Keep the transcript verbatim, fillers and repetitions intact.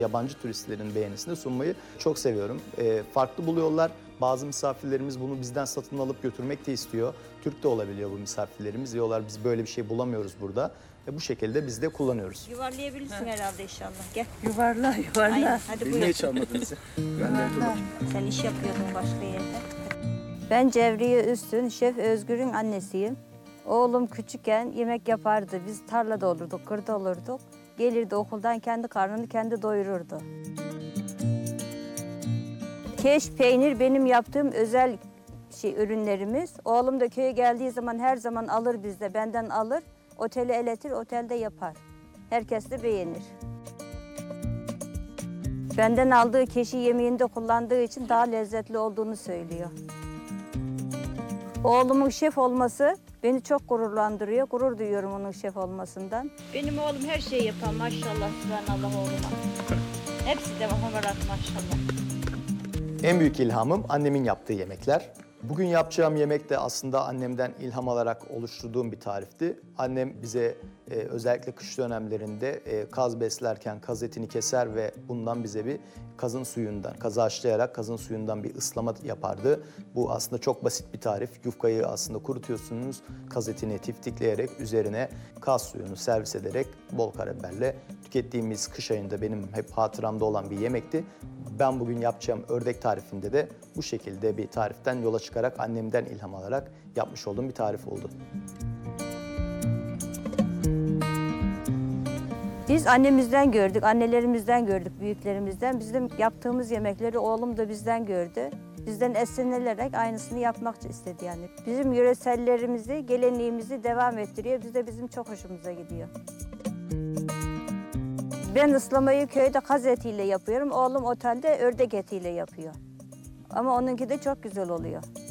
Yabancı turistlerin beğenisine sunmayı çok seviyorum. E, farklı buluyorlar. Bazı misafirlerimiz bunu bizden satın alıp götürmek de istiyor. Türk de olabiliyor bu misafirlerimiz. Diyorlar biz böyle bir şey bulamıyoruz burada. E, bu şekilde biz de kullanıyoruz. Yuvarlayabilirsin herhalde inşallah. Gel. Yuvarla yuvarla. Aynen, hadi buyur. Niye çalmadınız? Ben de yapalım. Sen iş yapıyordun başka yerde. Ben Cevriye Üstün, Şef Özgür'ün annesiyim. Oğlum küçükken yemek yapardı. Biz tarlada olurduk, kırda olurduk. Gelirdi okuldan kendi karnını kendi doyururdu. Keş peynir benim yaptığım özel şey ürünlerimiz. Oğlum da köye geldiği zaman her zaman alır bizde, benden alır. Otele eletir, otelde yapar. Herkes de beğenir. Benden aldığı keşi yemeğinde kullandığı için daha lezzetli olduğunu söylüyor. Oğlumun şef olması beni çok gururlandırıyor. Gurur duyuyorum onun şef olmasından. Benim oğlum her şeyi yapar maşallah, subhanallah oğluma. Hepsi de hamarat maşallah. En büyük ilhamım annemin yaptığı yemekler. Bugün yapacağım yemek de aslında annemden ilham alarak oluşturduğum bir tarifti. Annem bize e, özellikle kış dönemlerinde e, kaz beslerken kaz etini keser ve bundan bize bir kazın suyundan, kazı haşlayarak kazın suyundan bir ıslama yapardı. Bu aslında çok basit bir tarif. Yufkayı aslında kurutuyorsunuz, kaz etini tiftikleyerek üzerine kaz suyunu servis ederek bol karabiberle tükettiğimiz kış ayında benim hep hatıramda olan bir yemekti. Ben bugün yapacağım ördek tarifinde de bu şekilde bir tariften yola çıkarak annemden ilham alarak yapmış olduğum bir tarif oldu. Biz annemizden gördük, annelerimizden gördük, büyüklerimizden. Bizim yaptığımız yemekleri oğlum da bizden gördü. Bizden esinlenerek aynısını yapmak istedi yani. Bizim yöresellerimizi, geleneğimizi devam ettiriyor. Biz de bizim çok hoşumuza gidiyor. Ben ıslamayı köyde kaz etiyle yapıyorum. Oğlum otelde ördek etiyle yapıyor. Ama onunki de çok güzel oluyor.